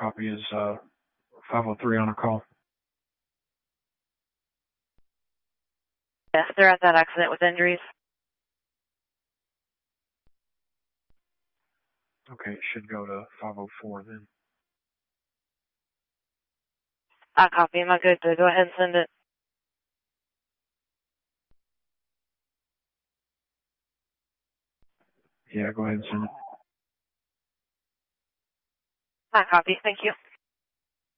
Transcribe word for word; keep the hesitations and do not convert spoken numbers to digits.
copy. Is uh, five oh three on a call? Yes, they're at that accident with injuries. Okay, it should go to five oh four then. I copy. Am I good to go ahead and send it? Yeah, go ahead and send it. I copy. Thank you.